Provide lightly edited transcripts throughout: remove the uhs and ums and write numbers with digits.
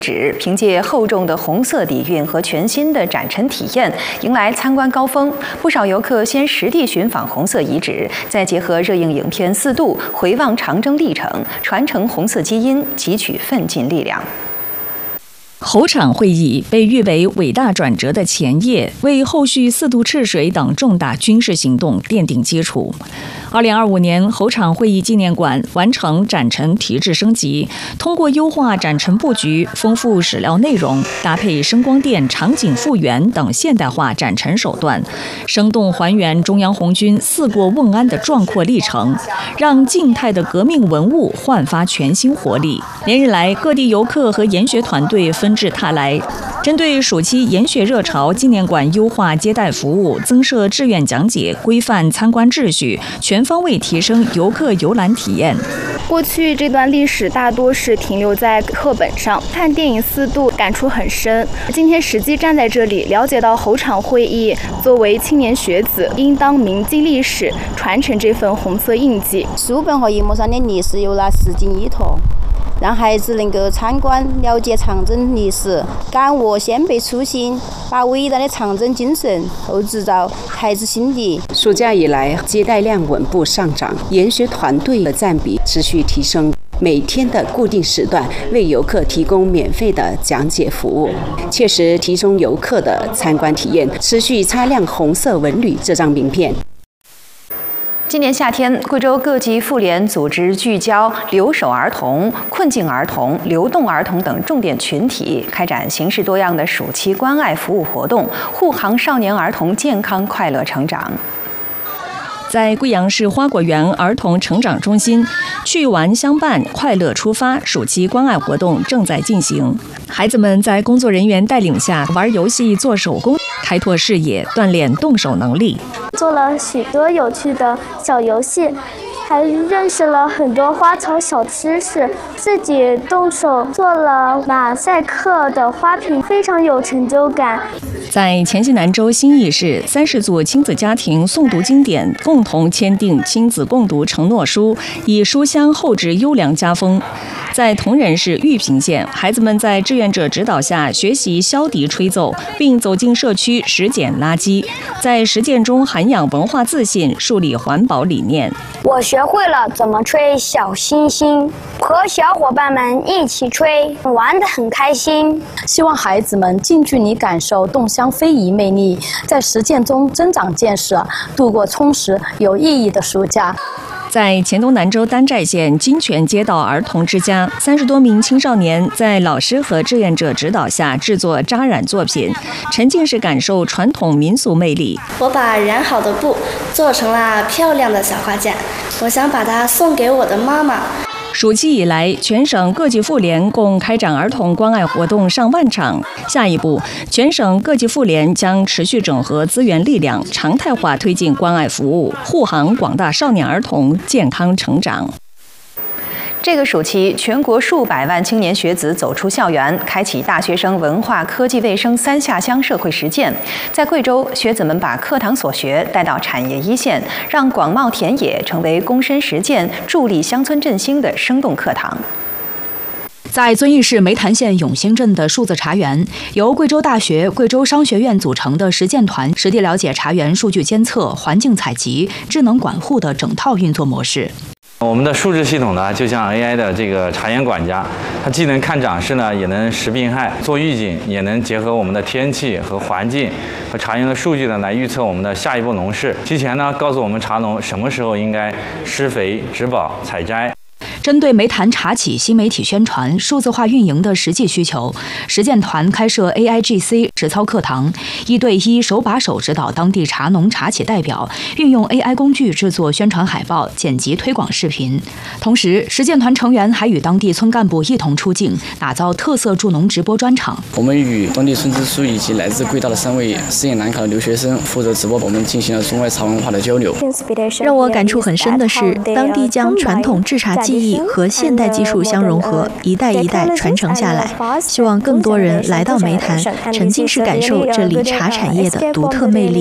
凭借厚重的红色底蕴和全新的展陈体验，迎来参观高峰。不少游客先实地寻访红色遗址，再结合热映影片4度回望长征历程，传承红色基因，汲取奋进力量。 候场会议被誉为伟大转折的前夜，为后续4渡赤水等重大军事行动奠定基础。2025年，候场会议纪念馆完成展陈提质升级，通过优化展陈布局、丰富史料内容，搭配声光电、场景复原等现代化展陈手段，生动还原中央红军4过瓮安的壮阔历程，让静态的革命文物焕发全新活力。连日来，各地游客和研学团队纷至沓来。针对暑期研学热潮，纪念馆优化接待服务，增设志愿讲解，规范参观秩序，全方位提升游客游览体验。 过去这段历史大多是停留在课本上，看电影4度感触很深。今天实际站在这里，了解到候场会议作为青年学子，应当铭记历史，传承这份红色印记。 书本和荧幕上的历史有了实际依托，让孩子能够参观了解长征历史，感悟先辈初心，把伟大的长征精神厚植到孩子心底。 暑假以来，接待量稳步上涨，研学团队的占比持续提升。每天的固定时段为游客提供免费的讲解服务，切实提升游客的参观体验，持续擦亮红色文旅这张名片。 今年夏天，贵州各级妇联组织聚焦留守儿童、困境儿童、流动儿童等重点群体，开展形式多样的暑期关爱服务活动，护航少年儿童健康快乐成长。 在贵阳市花果园儿童成长中心，趣玩相伴，快乐出发暑期关爱活动正在进行。孩子们在工作人员带领下玩游戏、做手工，开拓视野，锻炼动手能力。 做了许多有趣的小游戏，还认识了很多花草小知识，自己动手做了马赛克的花瓶，非常有成就感。 在黔西南州新义市，30组亲子家庭诵读经典，共同签订亲子共读承诺书，以书香厚植优良家风。在铜仁市玉屏县，孩子们在志愿者指导下学习箫笛吹奏，并走进社区拾捡垃圾，在实践中涵养文化自信，树立环保理念。 我学会了怎么吹小星星，和小伙伴们一起吹，玩得很开心。 希望孩子们近距离感受动香非遗魅力，在实践中增长见识，度过充实有意义的暑假。 在黔东南州丹寨县金泉街道儿童之家，30多名青少年在老师和志愿者指导下制作扎染作品，沉浸式感受传统民俗魅力。 我把染好的布做成了漂亮的小花架，我想把它送给我的妈妈。 暑期以来，全省各级妇联共开展儿童关爱活动上万场。下一步，全省各级妇联将持续整合资源力量，常态化推进关爱服务，护航广大少年儿童健康成长。 这个暑期，全国数百万青年学子走出校园，开启大学生文化、科技、卫生3下乡社会实践。在贵州，学子们把课堂所学带到产业一线，让广袤田野成为躬身实践、助力乡村振兴的生动课堂。 在遵义市梅潭县永兴镇的数字茶园，由贵州大学、贵州商学院组成的实践团实地了解茶园数据监测、环境采集、智能管护的整套运作模式。 我们的数字系统呢，就像 AI 的这个茶园管家，它既能看长势呢，也能识病害、做预警，也能结合我们的天气和环境和茶园的数据呢，来预测我们的下一步农事。提前呢，告诉我们茶农什么时候应该施肥、植保、采摘。 针对梅潭茶企新媒体宣传、数字化运营的实际需求，实践团开设 AIGC 实操课堂，1对1手把手指导当地茶农茶企代表运用 AI 工具制作宣传海报、剪辑推广视频。同时，实践团成员还与当地村干部一同出镜，打造特色助农直播专场。 我们与当地村支书以及来自贵大的3位实验南卡的留学生负责直播，我们进行了中外茶文化的交流。 让我感触很深的是，当地将传统制茶技艺和现代技术相融合，一代一代传承下来。希望更多人来到梅潭，沉浸式感受这里茶产业的独特魅力。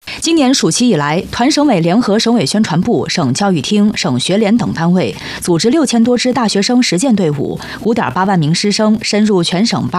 今年暑期以来，团省委联合省委宣传部、省教育厅、省学联等单位组织6000多支大学生实践队伍，5.8万名师生深入全省